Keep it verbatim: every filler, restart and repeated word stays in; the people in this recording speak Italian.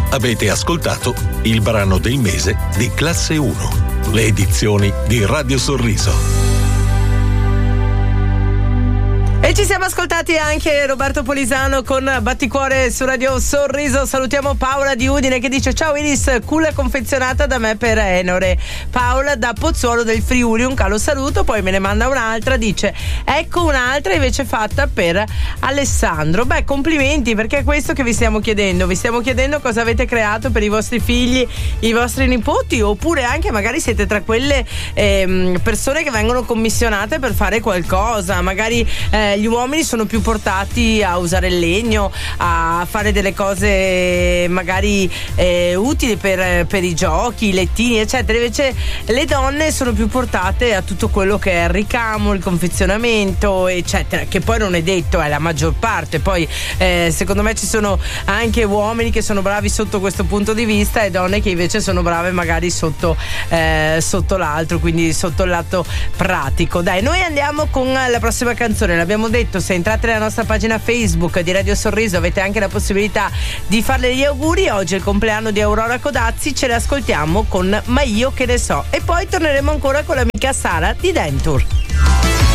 Avete ascoltato il brano del mese di Classe uno, le edizioni di Radio Sorriso. E ci siamo ascoltati anche Roberto Polisano con Batticuore su Radio Sorriso. Salutiamo Paola di Udine che dice: ciao Iris, culla confezionata da me per Enore. Paola da Pozzuolo del Friuli, un calo saluto. Poi me ne manda un'altra, dice: ecco un'altra invece fatta per Alessandro. Beh, complimenti, perché è questo che vi stiamo chiedendo. Vi stiamo chiedendo cosa avete creato per i vostri figli, i vostri nipoti, oppure anche magari siete tra quelle ehm, persone che vengono commissionate per fare qualcosa. Magari eh, gli uomini sono più portati a usare il legno, a fare delle cose magari eh, utili per, per i giochi, i lettini eccetera. Invece le donne sono più portate a tutto quello che è il ricamo, il confezionamento eccetera, che poi non è detto, è la maggior parte. Poi eh, secondo me ci sono anche uomini che sono bravi sotto questo punto di vista e donne che invece sono brave magari sotto, eh, sotto l'altro, quindi sotto il lato pratico. Dai, noi andiamo con la prossima canzone. L'abbiamo detto, se entrate nella nostra pagina Facebook di Radio Sorriso avete anche la possibilità di farle gli auguri. Oggi è il compleanno di Aurora Codazzi, ce l'ascoltiamo con Ma io che ne so, e poi torneremo ancora con l'amica Sara di Dentur.